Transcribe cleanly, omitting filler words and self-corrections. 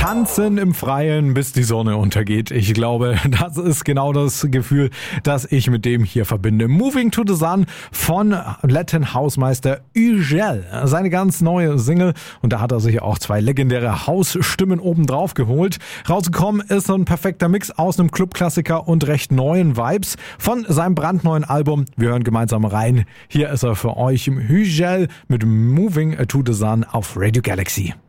Tanzen im Freien, bis die Sonne untergeht. Ich glaube, das ist genau das Gefühl, das ich mit dem hier verbinde. Moving to the Sun von Latin Hausmeister Ugel. Seine ganz neue Single. Und da hat er sich auch 2 legendäre Hausstimmen obendrauf geholt. Rausgekommen ist so ein perfekter Mix aus einem Clubklassiker und recht neuen Vibes von seinem brandneuen Album. Wir hören gemeinsam rein. Hier ist er für euch im Ugel mit Moving to the Sun auf Radio Galaxy.